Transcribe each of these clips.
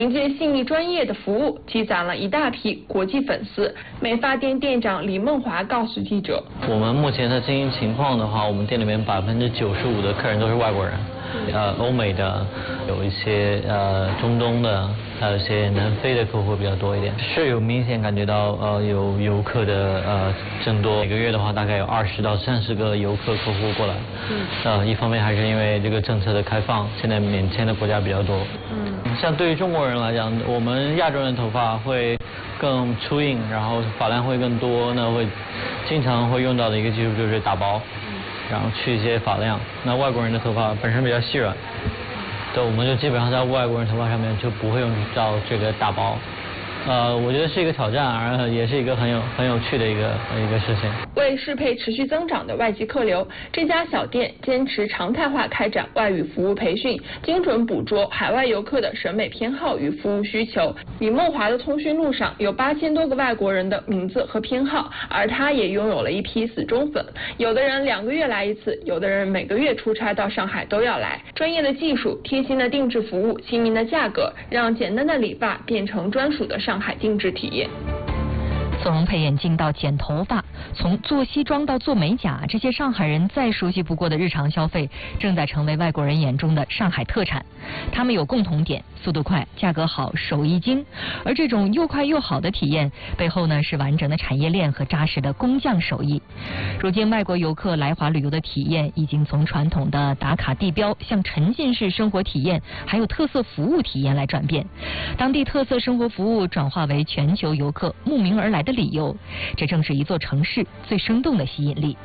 凭借细腻专业的服务，积攒了一大批国际粉丝。美发店店长李梦华告诉记者：“ 我们目前的经营情况的话，我们店里面95%的客人都是外国人，欧美的，有一些中东的，还有一些南非的客户比较多一点。是有明显感觉到有游客的增多，每个月的话大概有20到30个游客客户过来。一方面还是因为这个政策的开放，现在免签的国家比较多。像对于中国人来讲，我们亚洲人的头发会更粗硬，然后发量会更多，那会经常会用到的一个技术就是打薄，然后去一些发量。那外国人的头发本身比较细软，对，我们就基本上在外国人头发上面就不会用到这个打薄。我觉得是一个挑战，而也是一个很有趣的一个事情。 为适配持续增长的外籍客流，这家小店坚持常态化开展外语服务培训，精准捕捉海外游客的审美偏好与服务需求。李梦华的通讯录上有8000多个外国人的名字和偏好，而他也拥有了一批死忠粉。有的人2个月来一次，有的人每个月出差到上海都要来。专业的技术、贴心的定制服务、亲民的价格，让简单的理发变成专属的上海定制体验。 从配眼镜到剪头发，从做西装到做美甲，这些上海人再熟悉不过的日常消费，正在成为外国人眼中的上海特产。他们有共同点：速度快、价格好、手艺精。而这种又快又好的体验背后呢，是完整的产业链和扎实的工匠手艺。如今外国游客来华旅游的体验已经从传统的打卡地标向沉浸式生活体验还有特色服务体验来转变，当地特色生活服务转化为全球游客慕名而来的理由，这正是一座城市最生动的吸引力。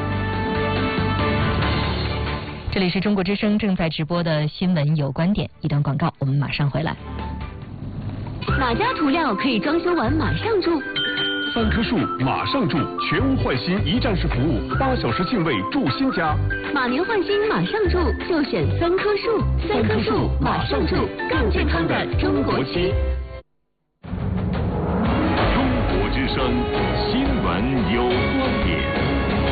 这里是中国之声正在直播的新闻有观点，一段广告，我们马上回来。 哪家涂料可以装修完马上住 ？3棵树马上住，全屋换新一站式服务，8小时净位住新家。 马年换新马上住，就选3棵树。3棵树马上住，更健康的中国区。 中国之声新闻有观点。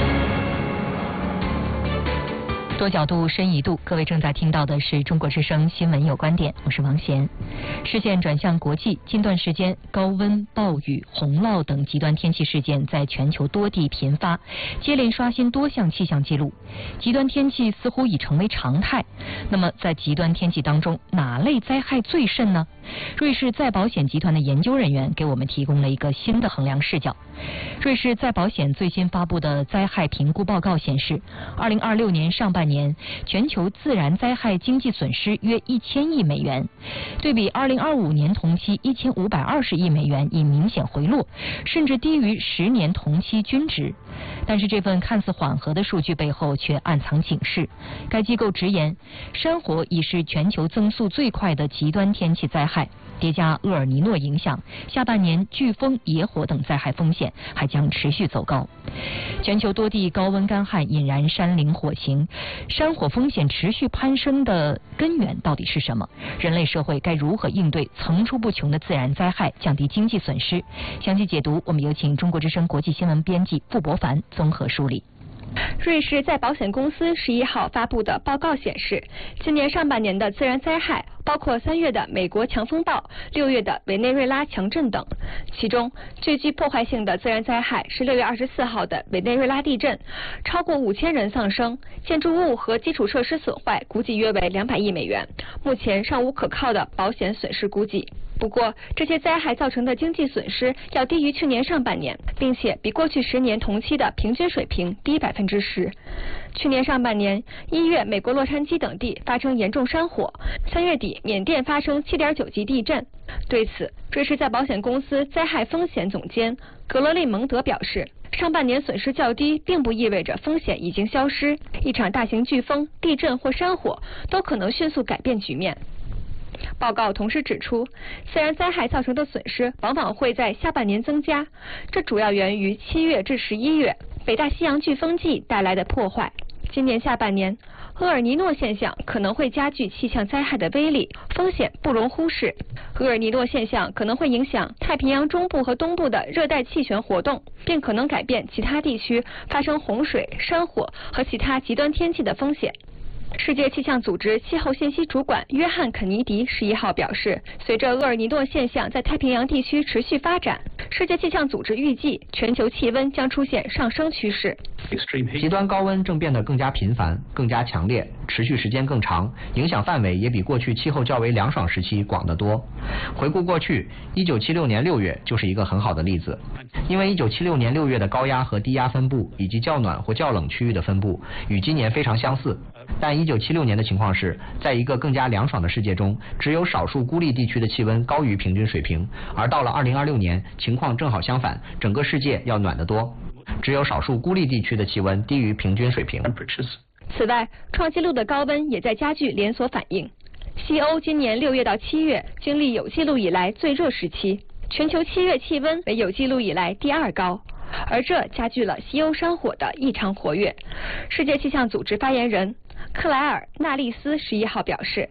多角度深一度，各位正在听到的是中国之声新闻有观点，我是王贤。视线转向国际，近段时间高温、暴雨、洪涝等极端天气事件在全球多地频发，接连刷新多项气象记录。极端天气似乎已成为常态。那么在极端天气当中，哪类灾害最甚呢？瑞士再保险集团的研究人员给我们提供了一个新的衡量视角。瑞士再保险最新发布的灾害评估报告显示，2026年上半年全球自然灾害经济损失约1000亿美元，对比2025年同期1520亿美元已明显回落，甚至低于10年同期均值。但是这份看似缓和的数据背后却暗藏警示。该机构直言，山火已是全球增速最快的极端天气灾害，叠加厄尔尼诺影响，下半年飓风、野火等灾害风险还将持续走高。全球多地高温干旱引燃山林火情，山火风险持续攀升的根源到底是什么？人类社会该如何应对层出不穷的自然灾害，降低经济损失？详细解读，我们有请中国之声国际新闻编辑傅博凡综合梳理。 瑞士再保险公司11号发布的报告显示，今年上半年的自然灾害包括3月的美国强风暴、6月的委内瑞拉强震等。其中最具破坏性的自然灾害是6月24号的委内瑞拉地震，超过5000人丧生，建筑物和基础设施损坏估计约为200亿美元，目前尚无可靠的保险损失估计。不过，这些灾害造成的经济损失要低于去年上半年，并且比过去10年同期的平均水平低10%。去年上半年，1月美国洛杉矶等地发生严重山火，3月底缅甸发生7.9级地震。对此，瑞士再保险公司灾害风险总监格罗利蒙德表示，上半年损失较低并不意味着风险已经消失，一场大型飓风、地震或山火都可能迅速改变局面。报告同时指出，自然灾害造成的损失往往会在下半年增加，这主要源于7月至11月北大西洋飓风季带来的破坏。今年下半年，厄尔尼诺现象可能会加剧气象灾害的威力，风险不容忽视。厄尔尼诺现象可能会影响太平洋中部和东部的热带气旋活动，并可能改变其他地区发生洪水、山火和其他极端天气的风险。 世界气象组织气候信息主管约翰·肯尼迪11号表示，随着厄尔尼诺现象在太平洋地区持续发展，世界气象组织预计全球气温将出现上升趋势。 极端高温正变得更加频繁、更加强烈，持续时间更长，影响范围也比过去气候较为凉爽时期广得多。回顾过去，1976年6月就是一个很好的例子，因为1976年6月的高压和低压分布以及较暖或较冷区域的分布与今年非常相似。但1976年的情况是，在一个更加凉爽的世界中，只有少数孤立地区的气温高于平均水平，而到了2026年，情况正好相反，整个世界要暖得多，只有少数孤立地区的气温低于平均水平。 此外，创纪录的高温也在加剧连锁反应。西欧今年6月到7月经历有记录以来最热时期，全球7月气温为有记录以来第2高。而这加剧了西欧山火的异常活跃。世界气象组织发言人克莱尔·纳利斯11号表示，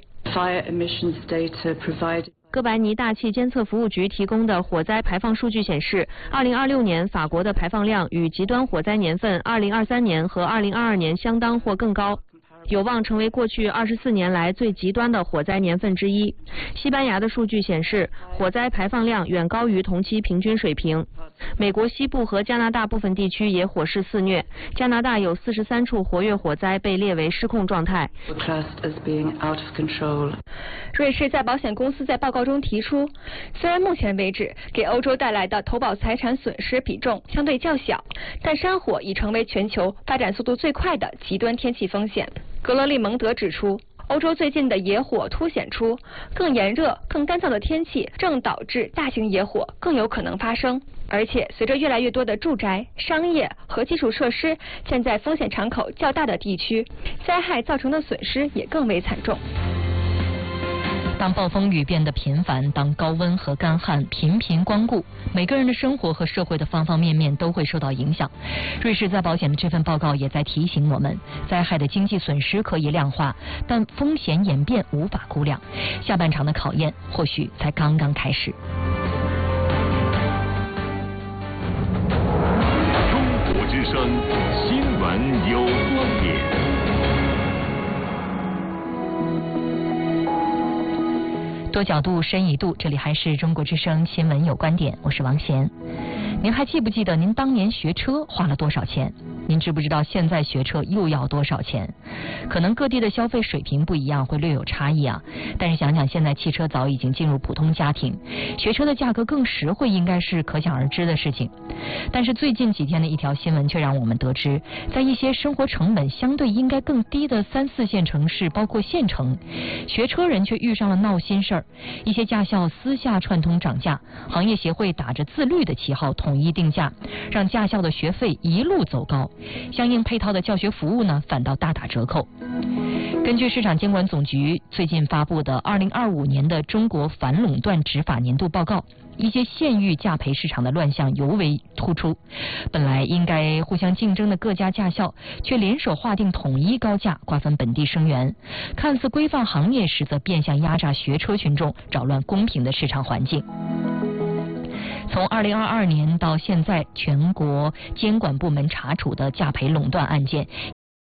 哥白尼大气监测服务局提供的火灾排放数据显示，2026年法国的排放量与极端火灾年份2023年和2022年相当或更高，有望成为过去24年来最极端的火灾年份之一。西班牙的数据显示，火灾排放量远高于同期平均水平。美国西部和加拿大部分地区也火势肆虐，加拿大有43处活跃火灾被列为失控状态。 瑞士再保险公司在报告中提出，虽然目前为止给欧洲带来的投保财产损失比重相对较小，但山火已成为全球发展速度最快的极端天气风险。格勒利蒙德指出，欧洲最近的野火凸显出更炎热、更干燥的天气正导致大型野火更有可能发生，而且随着越来越多的住宅、商业和基础设施建在风险敞口较大的地区，灾害造成的损失也更为惨重。 当暴风雨变得频繁，当高温和干旱频频光顾，每个人的生活和社会的方方面面都会受到影响。瑞士再保险的这份报告也在提醒我们，灾害的经济损失可以量化，但风险演变无法估量。下半场的考验或许才刚刚开始。 中国之声，新闻有观点。 多角度，深一度，这里还是中国之声新闻有观点，我是王贤。您还记不记得您当年学车花了多少钱？您知不知道现在学车又要多少钱？可能各地的消费水平不一样，会略有差异啊。但是想想现在汽车早已经进入普通家庭，学车的价格更实惠，应该是可想而知的事情。但是最近几天的一条新闻却让我们得知，在一些生活成本相对应该更低的3、4线城市，包括县城，学车人却遇上了闹心事儿。一些驾校私下串通涨价，行业协会打着自律的旗号统一定价，让驾校的学费一路走高，相应配套的教学服务呢反倒大打折扣。根据市场监管总局最近发布的2025年的中国反垄断执法年度报告，一些县域价培市场的乱象尤为突出。本来应该互相竞争的各家驾校，却联手划定统一高价，瓜分本地生源，看似规范行业，实则变相压榨学车群众，扰乱公平的市场环境。从2022年到现在，全国监管部门查处的价培垄断案件